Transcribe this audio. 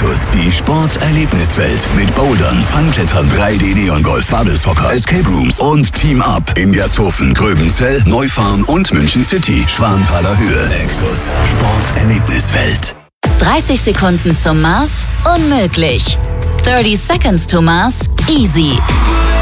Exus, die Sporterlebniswelt mit Bouldern, Funklettern, 3D-Neon-Golf, Bubble Soccer, Escape Rooms und Team Up in Gersthofen, Gröbenzell, Neufahren und München City, Schwanthaler Höhe. Exus, Sporterlebniswelt. 30 Sekunden zum Mars? Unmöglich. 30 Seconds to Mars? Easy.